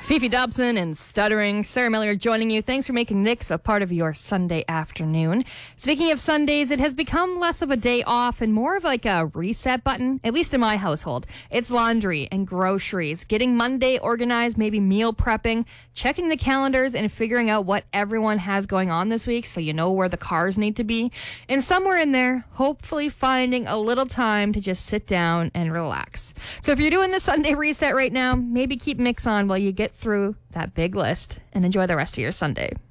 Fifi Dobson and Stuttering. Sarah Miller joining you. Thanks for making Nix a part of your Sunday afternoon. Speaking of Sundays, it has become less of a day off and more of like a reset button, at least in my household. It's laundry and groceries, getting Monday organized, maybe meal prepping, checking the calendars and figuring out what everyone has going on this week so you know where the cars need to be. And somewhere in there, hopefully finding a little time to just sit down and relax. So if you're doing the Sunday reset right now, maybe keep Mix on while you get through that big list and enjoy the rest of your Sunday.